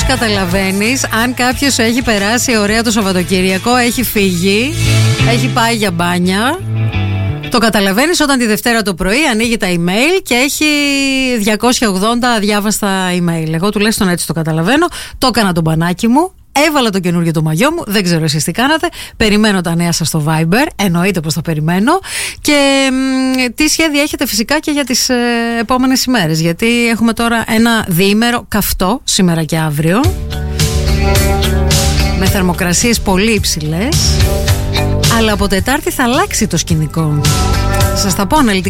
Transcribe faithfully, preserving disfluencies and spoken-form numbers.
καταλαβαίνεις αν κάποιος έχει περάσει ωραία το Σαββατοκύριακο, έχει φύγει, έχει πάει για μπάνια. Το καταλαβαίνεις όταν τη Δευτέρα το πρωί ανοίγει τα email και έχει διακόσια ογδόντα αδιάβαστα email. Εγώ τουλάχιστον έτσι το καταλαβαίνω. Το έκανα το μπανάκι μου. Έβαλα το καινούργιο το μαγιό μου. Δεν ξέρω εσείς τι κάνατε. Περιμένω τα νέα σας στο Viber. Εννοείται πως θα περιμένω. Και μ, τι σχέδια έχετε φυσικά και για τις ε, επόμενες ημέρες. Γιατί έχουμε τώρα ένα διήμερο καυτό σήμερα και αύριο, με θερμοκρασίες πολύ υψηλές. Αλλά από Τετάρτη θα αλλάξει το σκηνικό. Σας τα πω αναλυτικά.